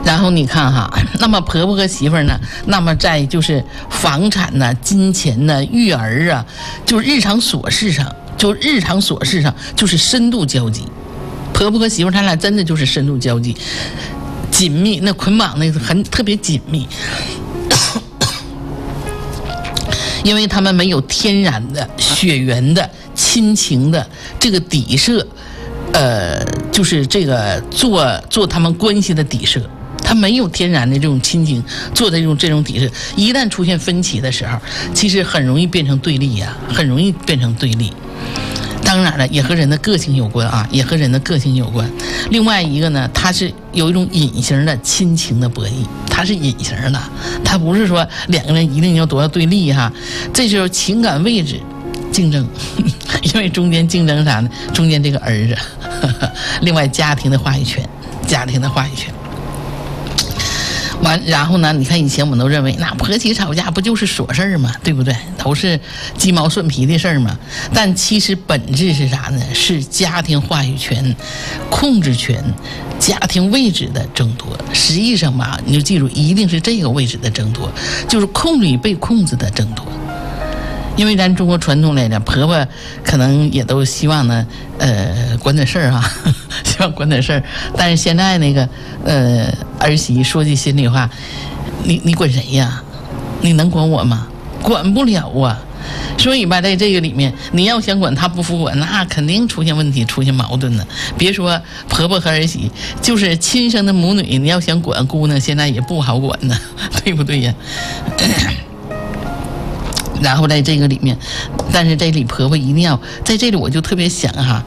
然后你看哈，那么婆婆和媳妇儿呢，那么在就是房产呐、金钱呐、育儿啊，就是日常琐事上，就是深度交集。婆婆和媳妇儿他俩真的就是深度交集，紧密，那捆绑的特别紧密。因为他们没有天然的血缘的亲情的这个底色，就是这个做他们关系的底色，他没有天然的这种亲情做的这种底色，一旦出现分歧的时候，其实很容易变成对立呀，很容易变成对立。当然了，也和人的个性有关啊，也和人的个性有关。另外一个呢，它是有一种隐形的亲情的博弈，它是隐形的，它不是说两个人一定要多少对立哈。这时候情感位置竞争，因为中间竞争啥呢？中间这个儿子，另外家庭的话语权。完，然后呢？你看以前我们都认为，那婆媳吵架不就是琐事嘛，对不对？都是鸡毛蒜皮的事儿嘛。但其实本质是啥呢？是家庭话语权、控制权、家庭位置的争夺。实际上吧，你就记住，一定是这个位置的争夺，就是控制与被控制的争夺。因为咱中国传统来讲，婆婆可能也都希望呢，管点事儿哈，希望管点事儿。但是现在那个儿媳说句心里话，你管谁呀？你能管我吗？管不了啊。所以吧，在这个里面，你要想管她不服管，那肯定出现问题，出现矛盾呢。别说婆婆和儿媳，就是亲生的母女，你要想管姑娘，现在也不好管呢，对不对呀？然后在这个里面，但是这里婆婆一定要在这里，我就特别想哈，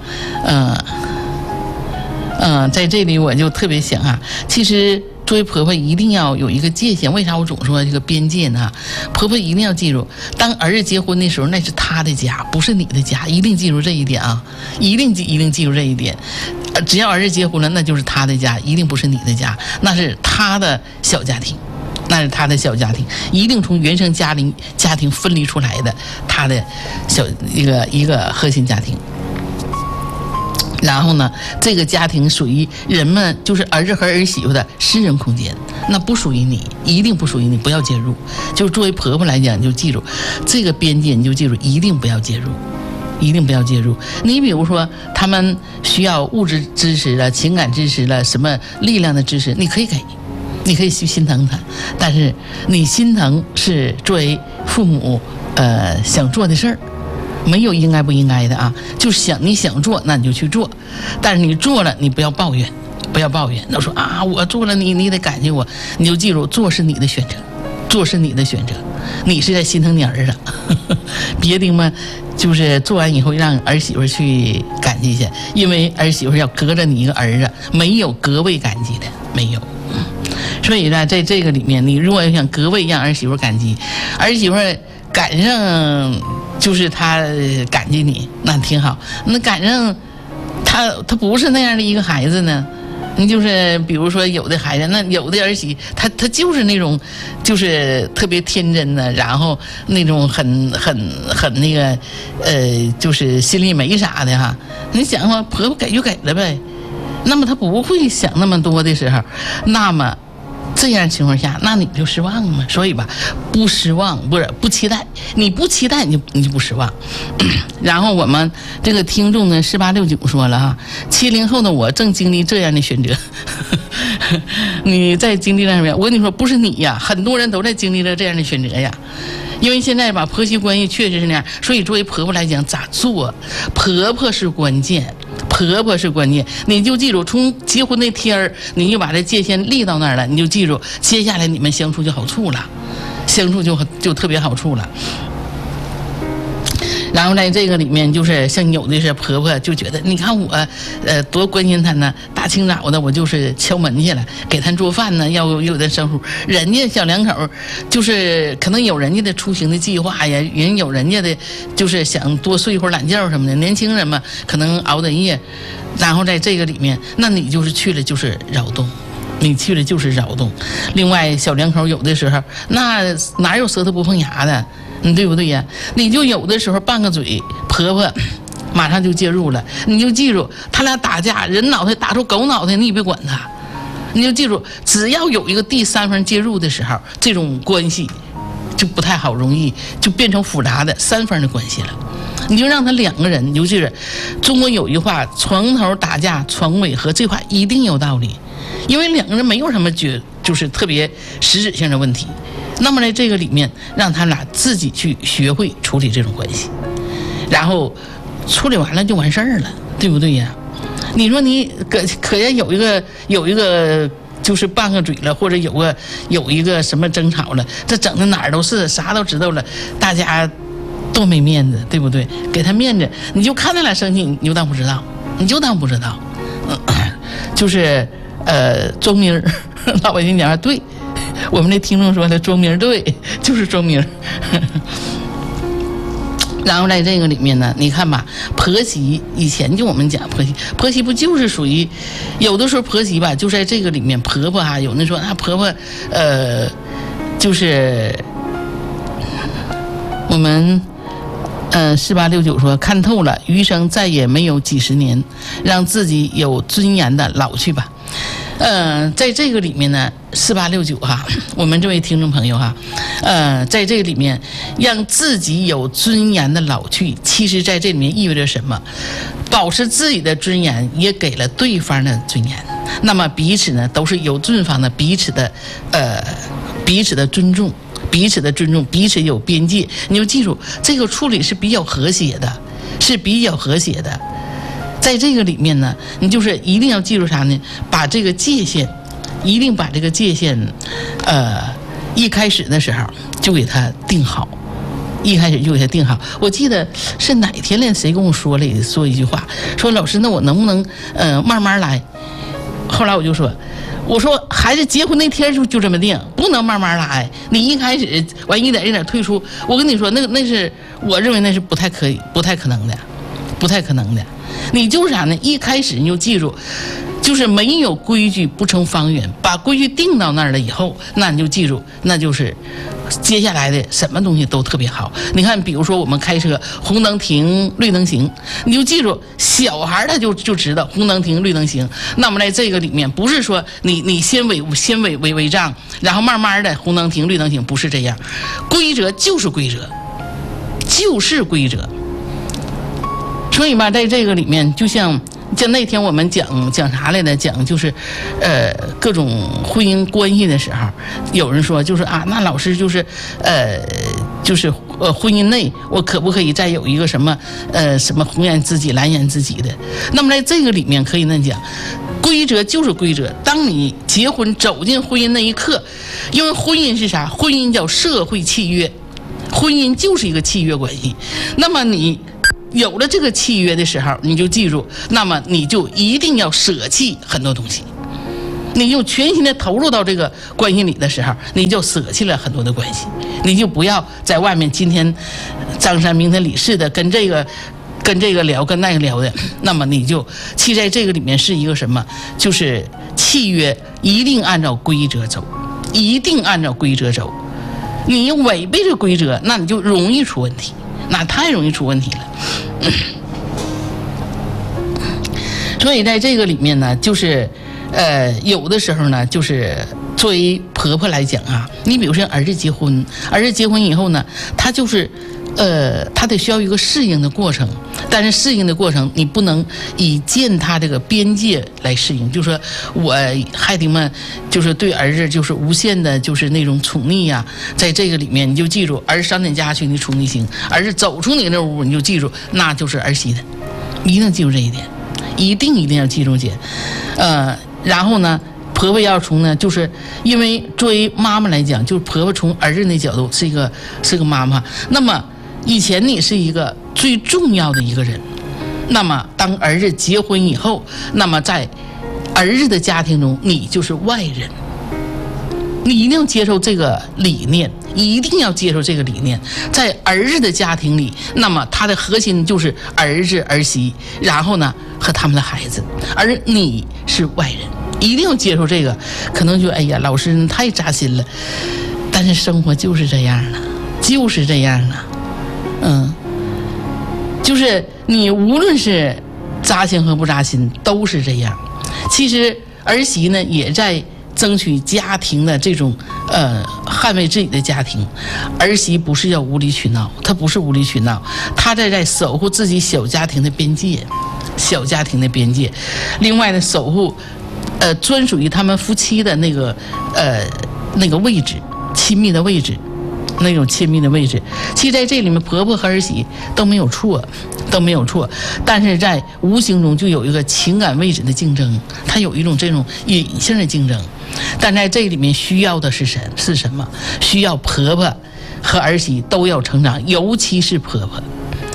在这里我就特别想哈，其实作为婆婆一定要有一个界限。为啥我总说这个边界呢？婆婆一定要记住，当儿子结婚的时候，那是他的家，不是你的家，一定记住这一点啊，一定记住这一点。只要儿子结婚了，那就是他的家，一定不是你的家，那是他的小家庭。那是他的小家庭，一定从原生家庭分离出来的，他的小一个核心家庭。然后呢，这个家庭属于人们就是儿子和儿媳妇的私人空间，那不属于你，一定不属于你，不要介入。就是作为婆婆来讲，就记住这个边界，你就记住，一定不要介入。一定不要介入。你比如说，他们需要物质支持了、情感支持了、什么力量的支持，你可以给。你可以去心疼他，但是你心疼是作为父母想做的事儿，没有应该不应该的啊，就是你想做那你就去做，但是你做了你不要抱怨，不要抱怨。那说啊我做了你得感谢我，你就记住做是你的选择，做是你的选择，你是在心疼你儿子，别的嘛就是做完以后让儿媳妇去感激去，因为儿媳妇要隔着你一个儿子，没有格位感激的，没有。所以呢，在这个里面，你如果要想格外让儿媳妇感激，儿媳妇赶上就是她感激你，那挺好。那赶上她不是那样的一个孩子呢，你就是比如说有的孩子，那有的儿媳她就是那种就是特别天真的，然后那种很那个就是心里没啥的哈。你想嘛，婆婆给就给了呗，那么她不会想那么多的时候，那么这样情况下，那你就失望嘛。所以吧，不失望不期待，你不期待你就不失望。然后我们这个听众呢4869说了哈，70后的我正经历这样的选择。你在经历了什么呀？我跟你说，不是你呀，很多人都在经历着这样的选择呀。因为现在吧，婆媳关系确实是那样，所以作为婆婆来讲，咋做？婆婆是关键，婆婆是关键。你就记住，从结婚那天儿，你就把这界限立到那儿了，你就记住，接下来你们相处就好处了，相处就特别好处了。然后在这个里面，就是像有的是婆婆就觉得，你看我，多关心她呢，大清早的我就是敲门去了，给她做饭呢，要有点生活。人家小两口就是可能有人家的出行的计划呀，人有人家的，就是想多睡一会儿懒觉什么的。年轻人嘛，可能熬的夜，然后在这个里面，那你就是去了就是扰动。你去了就是扰动。另外小两口有的时候那哪有舌头不碰牙的，对不对呀？你就有的时候拌个嘴，婆婆马上就介入了。你就记住，他俩打架，人脑袋打出狗脑袋，你也别管他， 你就记住，只要有一个第三方介入的时候，这种关系就不太好，容易就变成复杂的三方的关系了。你就让他两个人，尤其是中国有一句话，床头打架床尾和，这话一定有道理，因为两个人没有什么就是特别实质性的问题。那么在这个里面，让他们俩自己去学会处理这种关系，然后处理完了就完事儿了，对不对呀？你说你可要有一个就是拌个嘴了，或者有一个什么争吵了，这整的哪儿都是，啥都知道了，大家多没面子，对不对？给他面子，你就看他俩生气，你就当不知道，就是装名儿，老百姓讲对，我们那听众说的装名儿，对，就是装名儿。然后在这个里面呢，你看吧，婆媳以前就我们讲婆媳不就是属于有的时候婆媳吧，就在这个里面，婆婆啊，有人说啊，婆婆就是我们4869说看透了，余生再也没有几十年，让自己有尊严的老去吧。在这个里面呢，4869哈，我们这位听众朋友哈，在这个里面让自己有尊严的老去，其实在这里面意味着什么？保持自己的尊严，也给了对方的尊严。那么彼此呢，都是有尊方的，彼此的尊重，彼此有边界。你就记住，这个处理是比较和谐的，在这个里面呢，你就是一定要记住啥呢？把这个界限，一开始的时候就给它定好，我记得是哪天呢？谁跟我说一句话，说老师，那我能不能慢慢来？后来我说孩子结婚那天就这么定，不能慢慢来。你一开始完一点退出，我跟你说，那是我认为那是不太可能的。你就是啥呢？一开始你就记住，就是没有规矩不成方圆，把规矩定到那儿了以后，那你就记住，那就是接下来的什么东西都特别好。你看，比如说我们开车，红灯停，绿灯行，你就记住，小孩他就知道红灯停，绿灯行。那么在这个里面，不是说你先违章，然后慢慢的红灯停，绿灯行，不是这样。规则就是规则。所以吧，在这个里面，就像那天我们讲啥来的，讲就是各种婚姻关系的时候，有人说就是啊，那老师就是婚姻内我可不可以再有一个什么红颜知己蓝颜知己的？那么在这个里面可以那讲，规则就是规则。当你结婚走进婚姻那一刻，因为婚姻是啥？婚姻叫社会契约，婚姻就是一个契约关系。那么你有了这个契约的时候，你就记住，那么你就一定要舍弃很多东西，你就全心的投入到这个关系里的时候，你就舍弃了很多的关系，你就不要在外面今天张三明天李四的跟这个聊跟那个聊的，那么你就其实在这个里面是一个什么？就是契约一定按照规则走，你违背这规则，那你就容易出问题。那太容易出问题了。所以在这个里面呢，就是有的时候呢，就是作为婆婆来讲啊，你比如说儿子结婚以后呢，他就是他得需要一个适应的过程，但是适应的过程你不能以践踏这个边界来适应，就是说我孩子们就是对儿子就是无限的就是那种宠溺呀，在这个里面你就记住，儿子上你家去你宠溺行，儿子走出你那屋你就记住，那就是儿媳的，一定记住这一点，一定要记住点。然后呢，婆婆要从呢，就是因为作为妈妈来讲，就是婆婆从儿子那角度是个妈妈，那么以前你是一个最重要的一个人，那么当儿子结婚以后，那么在儿子的家庭中你就是外人，你一定要接受这个理念，在儿子的家庭里，那么他的核心就是儿子儿媳，然后呢和他们的孩子，而你是外人，一定要接受这个。可能就哎呀，老师太扎心了，但是生活就是这样了，就是你无论是扎心和不扎心都是这样。其实儿媳呢也在争取家庭的这种捍卫自己的家庭。儿媳不是要无理取闹，她不是无理取闹，她在守护自己小家庭的边界，小家庭的边界。另外呢，守护专属于他们夫妻的那个位置，亲密的位置，那种亲密的位置。其实在这里面，婆婆和儿媳都没有错，但是在无形中就有一个情感位置的竞争，它有一种这种隐性的竞争。但在这里面需要的是什么？需要婆婆和儿媳都要成长，尤其是婆婆。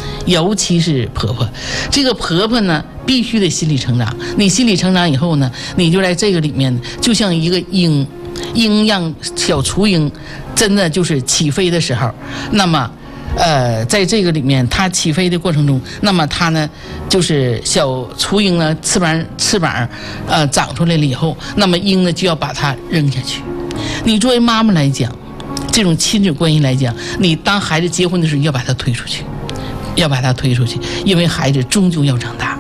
这个婆婆呢，必须得心理成长。你心理成长以后呢，你就在这个里面，就像一个鹰让小雏鹰真的就是起飞的时候，那么在这个里面它起飞的过程中，那么它呢就是小雏鹰呢翅膀长出来了以后，那么鹰呢就要把它扔下去。你作为妈妈来讲，这种亲子关系来讲，你当孩子结婚的时候要把他推出去，因为孩子终究要长大，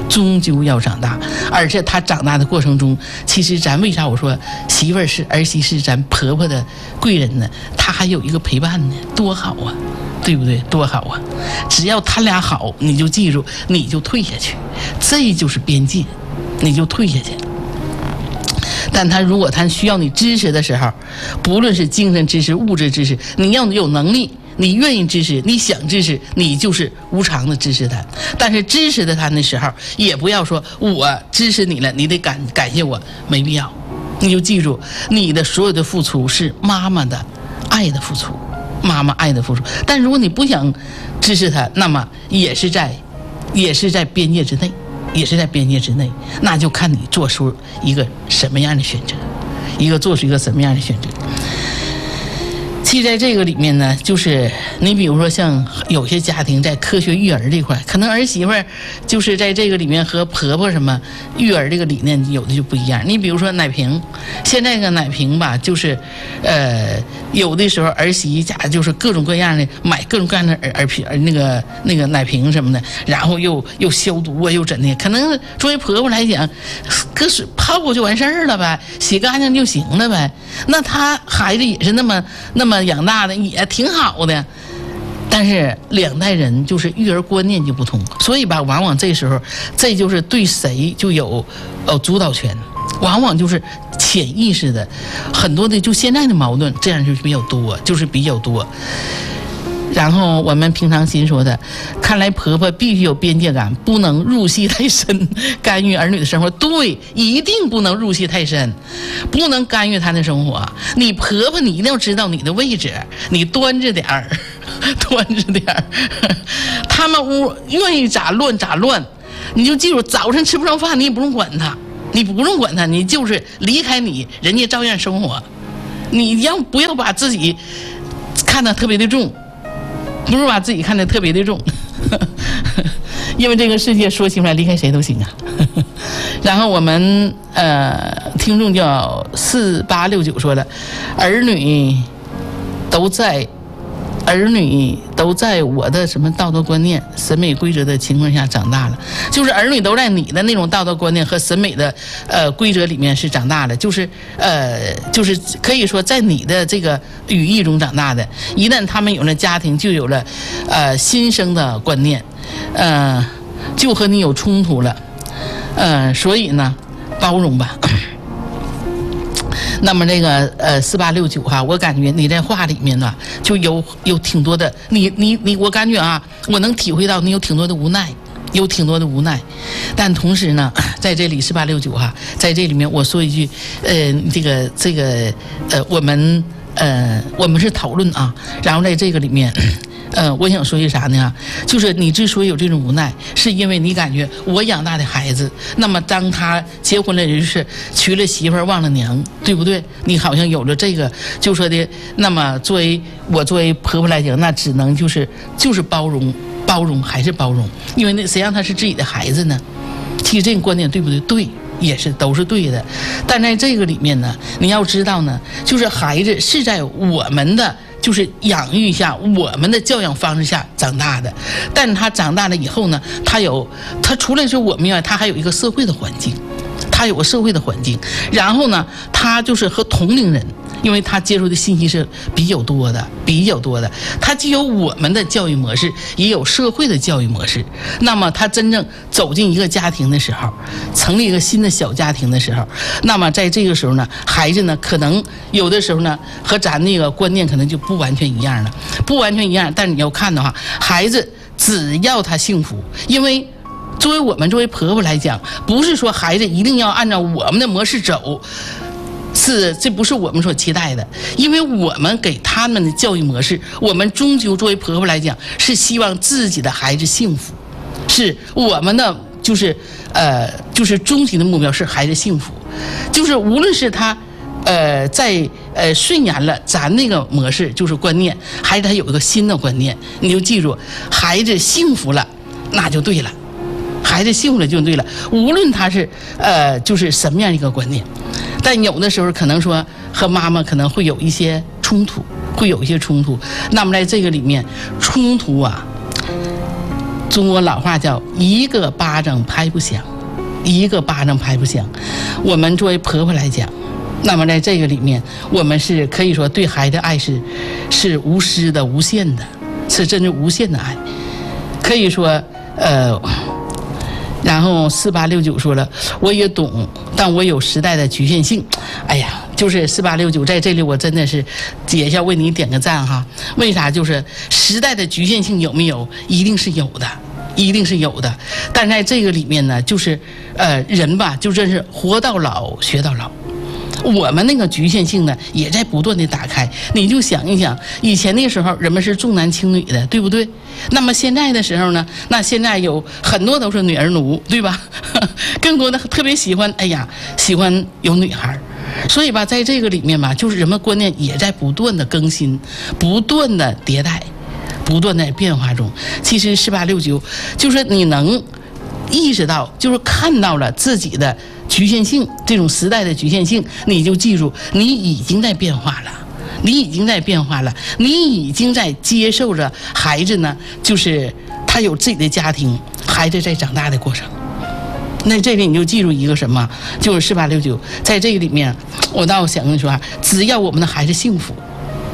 而且他长大的过程中，其实咱为啥我说儿媳是咱婆婆的贵人呢？她还有一个陪伴呢，多好啊，对不对？多好啊！只要他俩好，你就记住，你就退下去，这就是边界，你就退下去。但如果他需要你支持的时候，不论是精神支持、物质支持，你要有能力，你愿意支持，你想支持，你就是无偿的支持他。但是支持的他的时候，也不要说我支持你了，你得感谢我，没必要。你就记住，你的所有的付出是妈妈的爱的付出，但如果你不想支持他，那么也是在边界之内，那就看你做出一个什么样的选择，其实在这个里面呢，就是你比如说像有些家庭在科学育儿这块，可能儿媳妇就是在这个里面和婆婆什么育儿这个理念有的就不一样。你比如说奶瓶，现在个奶瓶吧，就是有的时候儿媳家就是各种各样的买各种各样的儿瓶那个奶瓶什么的，然后又消毒啊，又怎的，可能作为婆婆来讲，搁水泡过就完事儿了呗，洗干净就行了呗。那他孩子也是那么养大的，也挺好的。但是两代人就是育儿观念就不同，所以吧，往往这时候这就是对谁就有主导权，往往就是潜意识的很多的，就现在的矛盾这样就是比较多。然后我们平常心说的，看来婆婆必须有边界感，不能入戏太深，干预儿女的生活。对，一定不能入戏太深，不能干预她的生活。你婆婆，你一定要知道你的位置，你端着点儿。他们屋愿意咋乱，你就记住，早晨吃不上饭，你也不用管他，你就是离开你，人家照样生活。你不要把自己看得特别的重。不是把自己看得特别的重，因为这个世界说起来离开谁都行啊。然后我们听众叫4869说了，儿女都在我的什么道德观念、审美规则的情况下长大了，就是儿女都在你的那种道德观念和审美的规则里面是长大的，就是可以说在你的这个语义中长大的。一旦他们有了家庭，就有了新生的观念，就和你有冲突了，所以呢，包容吧。那么这个4869哈，我感觉你在话里面呢，就有挺多的，我感觉啊，我能体会到你有挺多的无奈，但同时呢，在这里4869哈，在这里面我说一句，我们是讨论啊，然后在这个里面。我想说一啥呢？就是你之所以有这种无奈，是因为你感觉我养大的孩子，那么当他结婚了，就是娶了媳妇儿忘了娘，对不对？你好像有了这个，就说的，那么作为婆婆来讲，那只能就是包容还是包容，因为谁让他是自己的孩子呢？其实这个观点对不对？对。也是都是对的，但在这个里面呢，你要知道呢，就是孩子是在我们的就是养育下，我们的教养方式下长大的，但他长大了以后呢，他除了是我们以外，他还有一个社会的环境， 他有个社会的环境，然后呢，他就是和同龄人，因为他接触的信息是比较多的，他既有我们的教育模式，也有社会的教育模式。那么他真正走进一个家庭的时候，成立一个新的小家庭的时候，那么在这个时候呢，孩子呢，可能有的时候呢，和咱那个观念可能就不完全一样了，但是你要看的话，孩子只要他幸福，因为作为婆婆来讲，不是说孩子一定要按照我们的模式走，这不是我们所期待的，因为我们给他们的教育模式，我们终究作为婆婆来讲，是希望自己的孩子幸福，是我们的就是终极的目标是孩子幸福，就是无论是他在顺延了咱那个模式，就是观念，孩子他有一个新的观念，你就记住，孩子幸福了，那就对了。孩子幸福了就对了，无论他是就是什么样一个观念，但有的时候可能说和妈妈可能会有一些冲突，那么在这个里面冲突啊，中国老话叫一个巴掌拍不响，我们作为婆婆来讲，那么在这个里面，我们是可以说对孩子爱是无私的、无限的，是真正无限的爱，可以说然后4869说了，我也懂，但我有时代的局限性。哎呀，就是4869在这里，我真的是姐要为你点个赞哈。为啥？就是时代的局限性有没有？一定是有的。但在这个里面呢，就是人吧，就真是活到老学到老。我们那个局限性呢，也在不断的打开。你就想一想，以前那时候人们是重男轻女的，对不对？那么现在的时候呢，那现在有很多都是女儿奴，对吧？更多的特别喜欢有女孩。所以吧，在这个里面吧，就是人们观念也在不断的更新，不断的迭代，不断的变化中。其实4869就是你能意识到，就是看到了自己的局限性，这种时代的局限性，你就记住，你已经在变化了，你已经在接受着孩子呢，就是他有自己的家庭，孩子在长大的过程。那这里你就记住一个什么，就是4869，在这个里面，我倒想跟你说，只要我们的孩子幸福，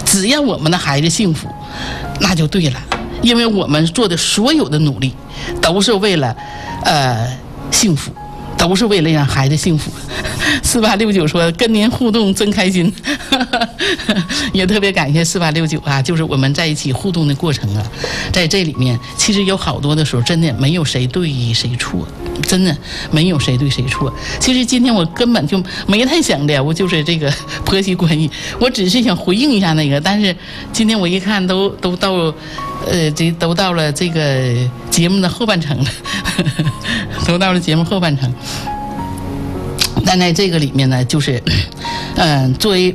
那就对了，因为我们做的所有的努力，都是为了幸福，都是为了让孩子幸福。4869说跟您互动真开心，也特别感谢4869啊，就是我们在一起互动的过程啊，在这里面其实有好多的时候真的没有谁对谁错，真的没有谁对谁错。其实今天我根本就没太想聊，就是这个婆媳关系，我只是想回应一下那个，但是今天我一看都到了这个节目的后半程了，都到了节目后半程。但在这个里面呢，就是作为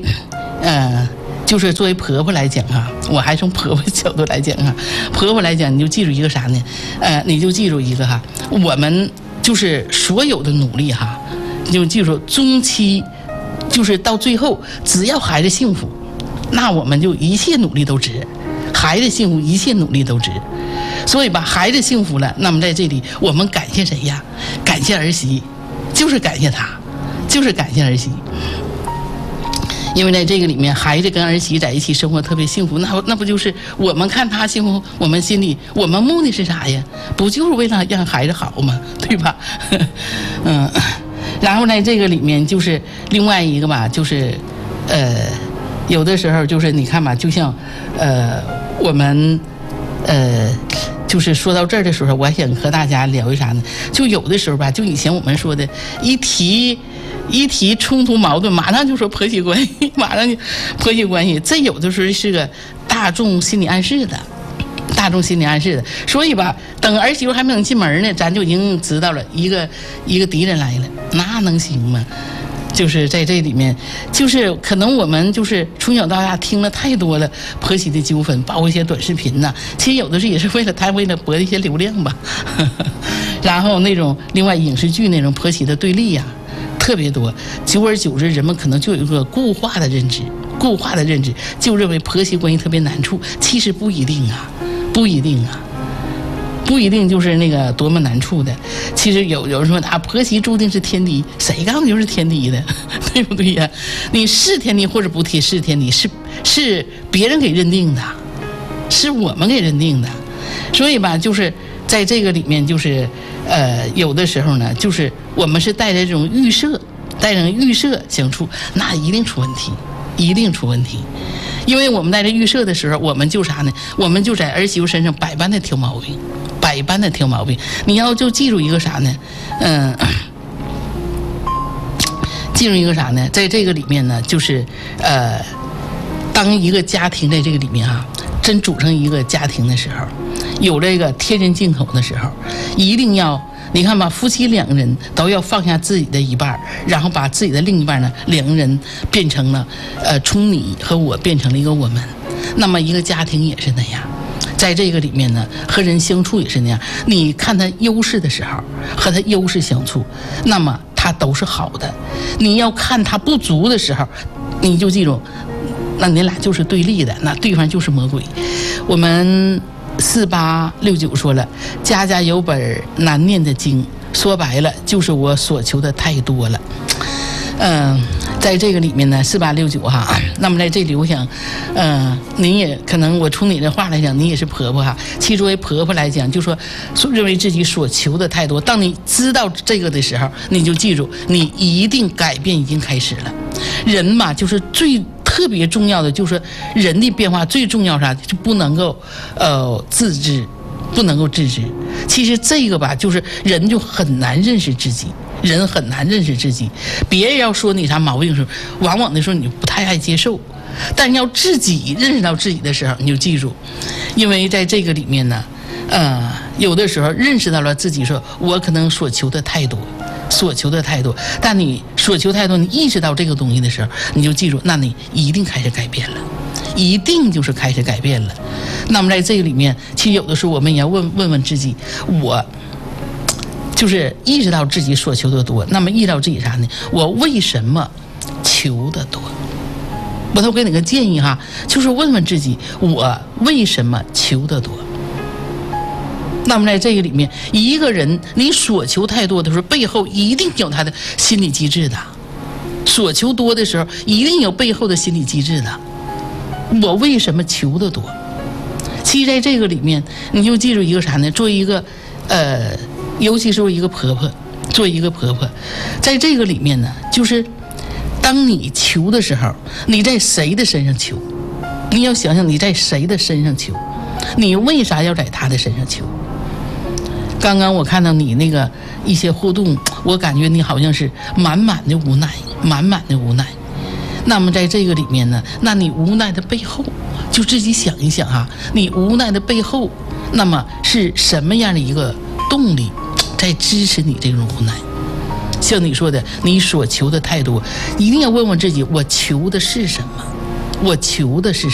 婆婆来讲啊，我还从婆婆角度来讲啊，婆婆来讲，你就记住一个啥呢？你就记住一个哈，我们就是所有的努力哈，你就记住中期，就是到最后，只要孩子幸福，那我们就一切努力都值，孩子幸福，一切努力都值。所以吧，孩子幸福了，那么在这里我们感谢谁呀？感谢儿媳，就是感谢她。就是感谢儿媳，因为在这个里面，孩子跟儿媳在一起生活特别幸福，那不就是我们看他幸福，我们心里我们目的是啥呀？不就是为了让孩子好吗？对吧？然后在这个里面就是另外一个吧，就是有的时候就是你看吧，就像我们就是说到这儿的时候，我还想和大家聊一啥呢？就有的时候吧，就以前我们说的，一提冲突矛盾，马上就说婆媳关系，这有的时候是个大众心理暗示的。所以吧，等儿媳妇还没能进门呢，咱就已经知道了一个敌人来了，那能行吗？就是在这里面，就是可能我们就是从小到大听了太多了婆媳的纠纷，包括一些短视频呐，其实有的时候也是为了博一些流量吧。然后那种另外影视剧那种婆媳的对立呀，特别多，久而久之，人们可能就有一个固化的认知，就认为婆媳关系特别难处，其实不一定啊。 不一定就是那个多么难处的。其实有人说啊，婆媳注定是天敌，谁告诉你就是天敌的，对不对呀？你是天敌或者不是天敌，是别人给认定的，是我们给认定的。所以吧，就是在这个里面，就是有的时候呢，就是我们是带着这种预设，相处，那一定出问题，一定出问题。因为我们带着预设的时候，我们就啥呢？我们就在儿媳妇身上百般的挑毛病，百般的挑毛病。你要就记住一个啥呢？记住一个啥呢？在这个里面呢，就是当一个家庭在这个里面啊，真组成一个家庭的时候，有这个天人进口的时候，一定要你看吧，夫妻两人都要放下自己的一半，然后把自己的另一半呢，两个人变成了从你和我变成了一个我们。那么一个家庭也是那样，在这个里面呢，和人相处也是那样。你看他优势的时候，和他优势相处，那么他都是好的。你要看他不足的时候，你就记住，那你俩就是对立的，那对方就是魔鬼。我们4869说了，家家有本难念的经，说白了就是我所求的太多了。在这个里面呢，4869哈，那么在这里我想，您也可能，我从你的话来讲，你也是婆婆哈。其实作为婆婆来讲，就说认为自己所求的太多。当你知道这个的时候，你就记住，你一定改变已经开始了。人嘛，就是特别重要的，就是人的变化最重要啥，就不能够自知，不能够自知。其实这个吧，就是人就很难认识自己。人很难认识自己，别人要说你啥毛病的时候，往往的时候你不太爱接受，但是要自己认识到自己的时候，你就记住，因为在这个里面呢，有的时候认识到了自己说，我可能所求的太多，但你所求太多，你意识到这个东西的时候，你就记住，那你一定开始改变了，一定就是开始改变了。那么在这个里面，其实有的时候我们也要问问自己，我就是意识到自己所求的多，那么意识到自己啥呢？我为什么求的多？我都给你个建议哈，就是问问自己，我为什么求的多？那么在这个里面，一个人你所求太多的时候，背后一定有他的心理机制的。所求多的时候，一定有背后的心理机制的。我为什么求的多？其实在这个里面，你就记住一个啥呢？做一个尤其是做一个婆婆，在这个里面呢，就是当你求的时候，你在谁的身上求？你要想想你在谁的身上求，你为啥要在他的身上求？刚刚我看到你那个一些互动，我感觉你好像是满满的无奈。那么在这个里面呢，那你无奈的背后，就自己想一想哈，你无奈的背后，那么是什么样的一个动力在支持你这种无奈？像你说的，你所求的太多，一定要问问自己，我求的是什么？